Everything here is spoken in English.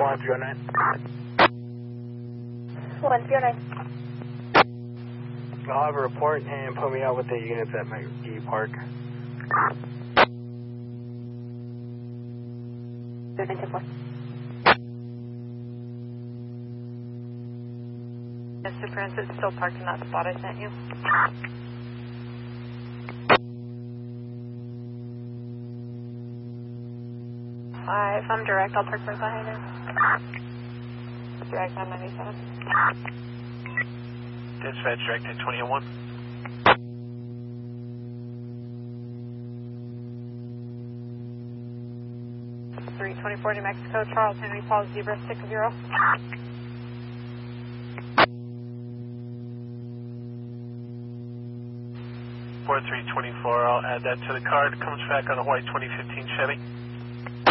109. 109. I'll have a report and put me out with the units at McGee Park. Mr. Prince, it's still parked in that spot I sent you. If I'm direct, I'll park right behind him. Direct on 97. Dispatch direct at 2001. Three 24 New Mexico, Charles Henry Paul Zebra 60. 4324, I'll add that to the card. Comes back on a white 2015 Chevy.